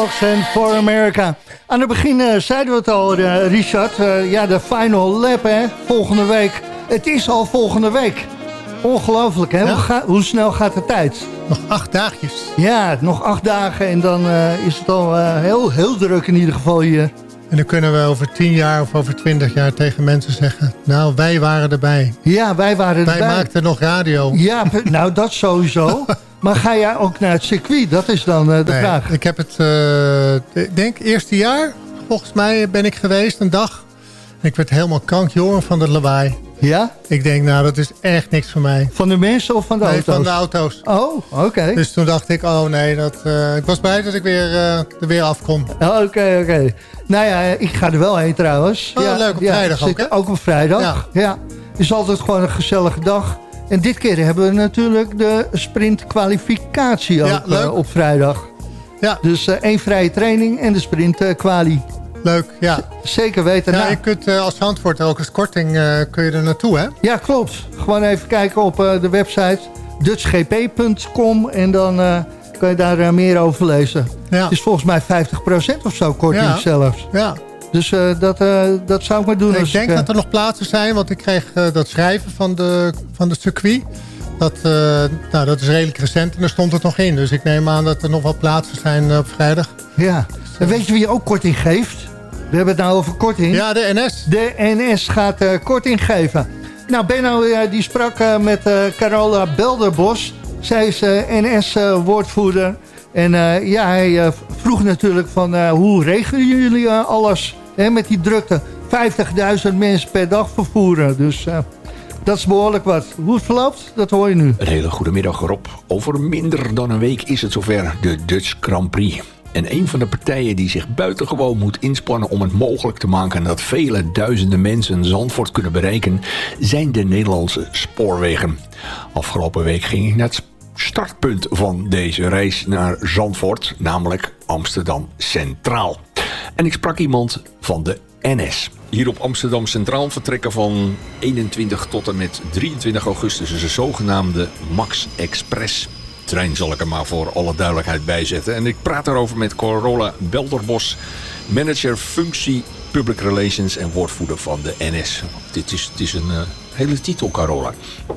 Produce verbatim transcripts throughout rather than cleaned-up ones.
Dogs en For America. Aan het begin uh, zeiden we het al, uh, Richard. Uh, ja, de final lap, hè, volgende week. Het is al volgende week. Ongelooflijk, hè? Ja. Hoe, ga, hoe snel gaat de tijd? Nog acht dagjes. Ja, nog acht dagen en dan uh, is het al uh, heel, heel druk in ieder geval hier. En dan kunnen we over tien jaar of over twintig jaar tegen mensen zeggen... nou, wij waren erbij. Ja, wij waren wij erbij. Wij maakten nog radio. Ja, nou, dat sowieso. Maar ga jij ook naar het circuit? Dat is dan uh, de nee, vraag. Ik heb het, uh, ik denk, eerste jaar, volgens mij ben ik geweest, een dag. Ik werd helemaal krankjoren van het lawaai. Ja? Ik denk, nou, dat is echt niks voor mij. Van de mensen of van de nee, auto's? van de auto's. Oh, oké. Okay. Dus toen dacht ik, oh nee, dat, uh, ik was blij dat ik weer, uh, er weer af kon. Oké, okay, oké. Okay. Nou ja, ik ga er wel heen trouwens. Oh, ja, leuk, op ja, vrijdag ook, hè? Ook op vrijdag, ja. ja. Het is altijd gewoon een gezellige dag. En dit keer hebben we natuurlijk de sprintkwalificatie ook ja, uh, op vrijdag. Ja. Dus uh, één vrije training en de sprintkwalie. Leuk, ja. Z- zeker weten. Ja, nou, je kunt uh, als Zandvoort ook als korting uh, kun je er naartoe, hè? Ja, klopt. Gewoon even kijken op uh, de website dutch g p punt com en dan uh, kun je daar uh, meer over lezen. Ja. Het is volgens mij vijftig procent of zo korting ja. zelfs. Ja. Dus uh, dat, uh, dat zou ik maar doen. Ik als denk ik, uh... dat er nog plaatsen zijn, want ik kreeg uh, dat schrijven van de, van de circuit. Dat, uh, nou, dat is redelijk recent en daar stond het nog in. Dus ik neem aan dat er nog wel plaatsen zijn uh, op vrijdag. Ja, en weet je wie ook korting geeft? We hebben het nou over korting. Ja, de N S. De N S gaat uh, korting geven. Nou, Benno uh, die sprak uh, met uh, Carola Belderbos. Zij is uh, N S-woordvoerder. Uh, en uh, ja, hij uh, vroeg natuurlijk van uh, hoe regelen jullie uh, alles hè, met die drukte? vijftigduizend mensen per dag vervoeren. Dus uh, dat is behoorlijk wat. Hoe het verloopt, dat hoor je nu. Een hele goede middag, Rob. Over minder dan een week is het zover, de Dutch Grand Prix. En een van de partijen die zich buitengewoon moet inspannen om het mogelijk te maken dat vele duizenden mensen Zandvoort kunnen bereiken, zijn de Nederlandse spoorwegen. Afgelopen week ging ik naar het startpunt van deze reis naar Zandvoort, namelijk Amsterdam Centraal. En ik sprak iemand van de N S. Hier op Amsterdam Centraal vertrekken van eenentwintig tot en met drieëntwintig augustus is de zogenaamde Max Express trein, zal ik er maar voor alle duidelijkheid bij zetten. En ik praat daarover met Carola Belderbos, manager functie Public Relations en woordvoerder van de N S. Dit is, het is een uh, hele titel, Carola.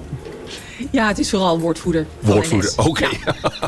Ja, het is vooral woordvoerder. Woordvoerder, oké. Okay.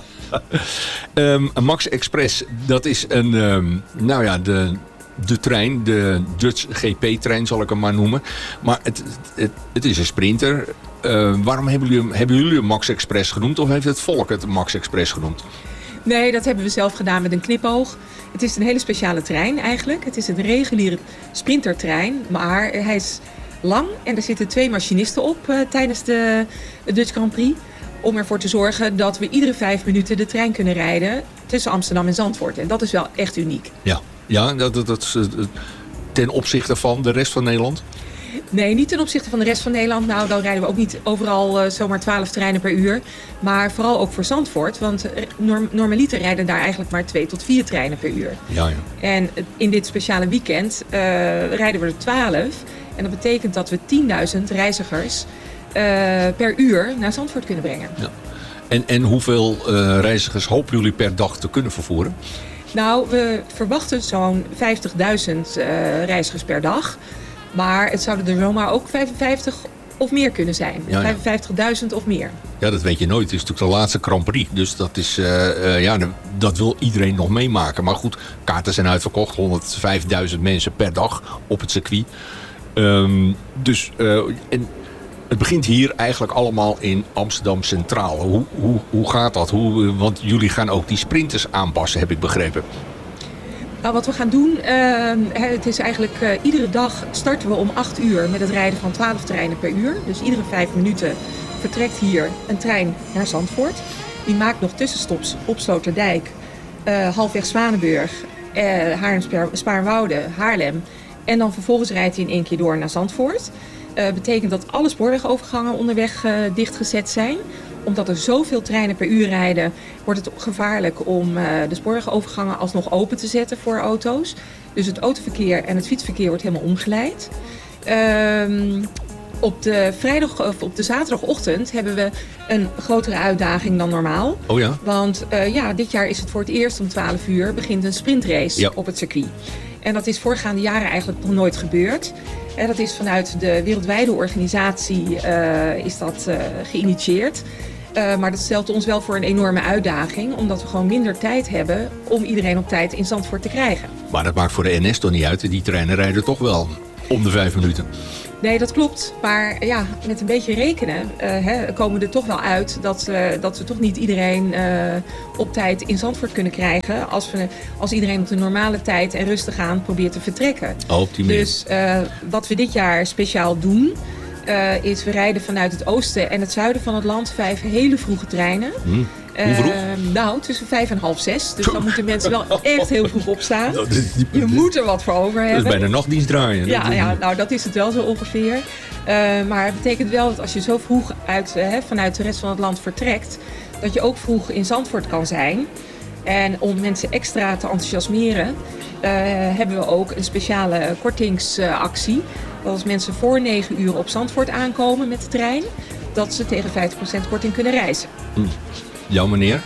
Ja. um, Max Express, dat is een, um, nou ja, de... de trein, de Dutch G P-trein zal ik hem maar noemen. Maar het, het, het is een sprinter. Uh, waarom hebben jullie, hebben jullie hem Max Express genoemd? Of heeft het volk het Max Express genoemd? Nee, dat hebben we zelf gedaan met een knipoog. Het is een hele speciale trein eigenlijk. Het is een reguliere sprintertrein. Maar hij is lang en er zitten twee machinisten op uh, tijdens de, de Dutch Grand Prix. Om ervoor te zorgen dat we iedere vijf minuten de trein kunnen rijden tussen Amsterdam en Zandvoort. En dat is wel echt uniek. Ja. Ja, dat, dat, dat is ten opzichte van de rest van Nederland? Nee, niet ten opzichte van de rest van Nederland. Nou, dan rijden we ook niet overal uh, zomaar twaalf treinen per uur. Maar vooral ook voor Zandvoort. Want norm, normaliter rijden daar eigenlijk maar twee tot vier treinen per uur. Ja, ja. En in dit speciale weekend uh, rijden we er twaalf. En dat betekent dat we tienduizend reizigers uh, per uur naar Zandvoort kunnen brengen. Ja. En, en hoeveel uh, reizigers hopen jullie per dag te kunnen vervoeren? Nou, we verwachten zo'n vijftigduizend uh, reizigers per dag. Maar het zouden er zomaar ook vijfenvijftig of meer kunnen zijn. Ja, ja. vijfenvijftigduizend of meer. Ja, dat weet je nooit. Het is natuurlijk de laatste Grand Prix. Dus dat, is, uh, uh, ja, dat wil iedereen nog meemaken. Maar goed, kaarten zijn uitverkocht. honderdvijfduizend mensen per dag op het circuit. Um, dus... Uh, en, het begint hier eigenlijk allemaal in Amsterdam Centraal. Hoe, hoe, hoe gaat dat? Hoe, want jullie gaan ook die sprinters aanpassen, heb ik begrepen. Nou, wat we gaan doen, uh, het is eigenlijk uh, iedere dag starten we om acht uur met het rijden van twaalf treinen per uur. Dus iedere vijf minuten vertrekt hier een trein naar Zandvoort. Die maakt nog tussenstops op Sloterdijk, uh, halfweg Zwanenburg, uh, Haarlem-Spaarnwoude, Haarlem. En dan vervolgens rijdt hij in één keer door naar Zandvoort. Dat uh, betekent dat alle spoorwegovergangen onderweg uh, dichtgezet zijn. Omdat er zoveel treinen per uur rijden, wordt het gevaarlijk om uh, de spoorwegovergangen alsnog open te zetten voor auto's. Dus het autoverkeer en het fietsverkeer wordt helemaal omgeleid. Uh, Op de vrijdag of op de zaterdagochtend hebben we een grotere uitdaging dan normaal. Oh ja? Want uh, ja, dit jaar is het voor het eerst om twaalf uur begint een sprintrace ja. op het circuit. En dat is voorgaande jaren eigenlijk nog nooit gebeurd. En dat is vanuit de wereldwijde organisatie uh, is dat uh, geïnitieerd. Uh, maar dat stelt ons wel voor een enorme uitdaging. Omdat we gewoon minder tijd hebben om iedereen op tijd in Zandvoort te krijgen. Maar dat maakt voor de N S toch niet uit? Die treinen rijden toch wel om de vijf minuten? Nee, dat klopt. Maar ja, met een beetje rekenen uh, hè, komen we er toch wel uit dat, uh, dat we toch niet iedereen uh, op tijd in Zandvoort kunnen krijgen. Als, we, als iedereen op de normale tijd en rustig aan probeert te vertrekken. Oh, op die manier. Dus uh, wat we dit jaar speciaal doen, uh, is we rijden vanuit het oosten en het zuiden van het land vijf hele vroege treinen. Hmm. Hoe vroeg? Uh, nou, tussen vijf en half zes. Dus dan moeten mensen wel echt heel vroeg opstaan. Je moet er wat voor over hebben. Dat is bijna nachtdienst draaien. Ja, ja, nou dat is het wel zo ongeveer. Uh, maar het betekent wel dat als je zo vroeg uit, uh, vanuit de rest van het land vertrekt, dat je ook vroeg in Zandvoort kan zijn. En om mensen extra te enthousiasmeren, uh, hebben we ook een speciale kortingsactie. Dat als mensen voor negen uur op Zandvoort aankomen met de trein, dat ze tegen vijftig procent korting kunnen reizen. Hm. Jouw meneer?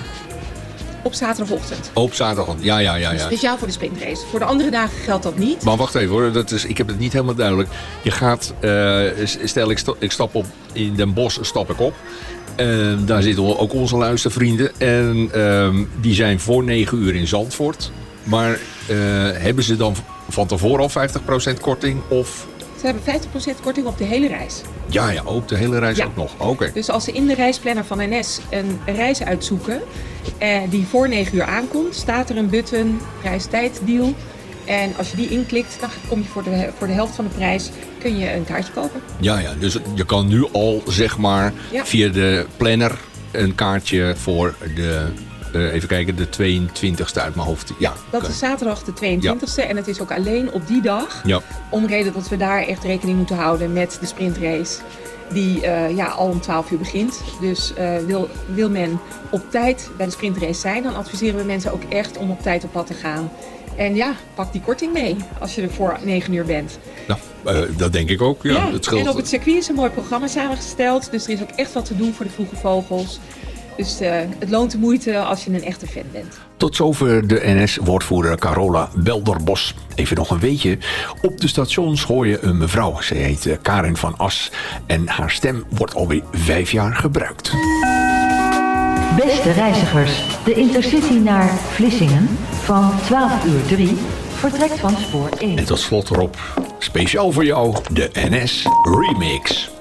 Op zaterdagochtend. Op zaterdagochtend, ja, ja, ja, ja. Speciaal voor de sprintrace. Voor de andere dagen geldt dat niet. Maar wacht even hoor, dat is, ik heb het niet helemaal duidelijk. Je gaat, uh, stel ik, sta, ik stap op, in Den Bosch stap ik op. Uh, daar zitten ook onze luistervrienden. En uh, die zijn voor negen uur in Zandvoort. Maar uh, hebben ze dan van tevoren al vijftig procent korting of... Ze hebben vijftig procent korting op de hele reis. Ja, ja, ook de hele reis ja. ook nog. Oké. Okay. Dus als ze in de reisplanner van N S een reis uitzoeken eh, die voor negen uur aankomt, staat er een button reistijddeal. En als je die inklikt, dan kom je voor de, voor de helft van de prijs kun je een kaartje kopen. Ja, ja, dus je kan nu al zeg maar ja. via de planner een kaartje voor de... Uh, even kijken, de tweeëntwintigste uit mijn hoofd. Ja, dat okay. is zaterdag de tweeëntwintigste ja. En het is ook alleen op die dag. Ja. Om reden dat we daar echt rekening moeten houden met de sprintrace. Die uh, ja, al om twaalf uur begint. Dus uh, wil, wil men op tijd bij de sprintrace zijn, dan adviseren we mensen ook echt om op tijd op pad te gaan. En ja, pak die korting mee als je er voor negen uur bent. Nou, uh, dat denk ik ook. Ja, ja. Het scheelt. En op het circuit is een mooi programma samengesteld. Dus er is ook echt wat te doen voor de vroege vogels. Dus uh, het loont de moeite als je een echte fan bent. Tot zover de N S-woordvoerder Carola Belderbos. Even nog een weetje. Op de stations hoor je een mevrouw. Ze heet uh, Karin van As. En haar stem wordt alweer vijf jaar gebruikt. Beste reizigers, de Intercity naar Vlissingen van twaalf uur drie vertrekt van spoor één. En tot slot erop, speciaal voor jou, de N S Remix.